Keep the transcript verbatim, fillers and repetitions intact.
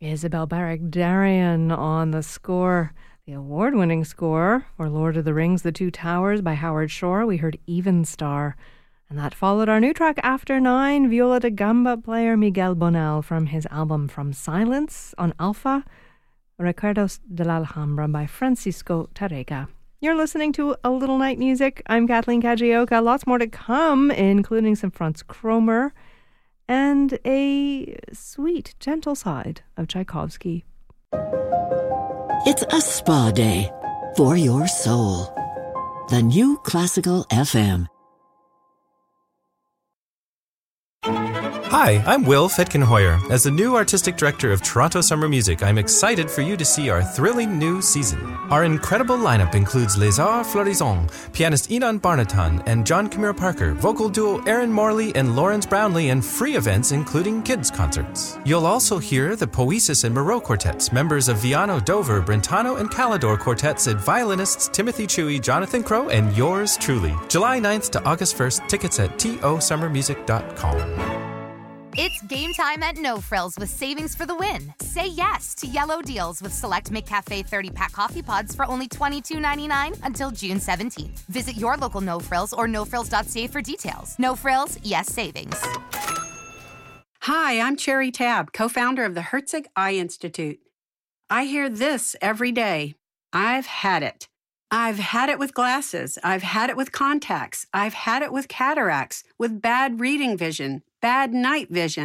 Isabel Barak-Darian on the score, the award-winning score for Lord of the Rings, The Two Towers by Howard Shore. We heard Even Star. And that followed our new track, After Nine, viola da gamba player Miguel Bonel from his album From Silence on Alpha, Recuerdos de la Alhambra by Francisco Tarrega. You're listening to A Little Night Music. I'm Kathleen Kajioka. Lots more to come, including some Franz Kromer and a sweet, gentle side of Tchaikovsky. It's a spa day for your soul. The new Classical F M. Hi, I'm Will Fitkenhoyer. As the new artistic director of Toronto Summer Music, I'm excited for you to see our thrilling new season. Our incredible lineup includes Les Arts Florissants, pianist Enon Barnatan and John Camille Parker, vocal duo Aaron Morley and Lawrence Brownlee, and free events including kids' concerts. You'll also hear the Poesis and Moreau Quartets, members of Viano, Dover, Brentano, and Calidor Quartets, and violinists Timothy Chewy, Jonathan Crow, and yours truly. July ninth to August first, tickets at t o summer music dot com. It's game time at No Frills with savings for the win. Say yes to yellow deals with select McCafe thirty-pack coffee pods for only twenty-two ninety-nine until June seventeenth. Visit your local No Frills or no frills dot c a for details. No Frills, yes savings. Hi, I'm Cherry Tab, co-founder of the Herzig Eye Institute. I hear this every day. I've had it. I've had it with glasses. I've had it with contacts. I've had it with cataracts, with bad reading vision, bad night vision.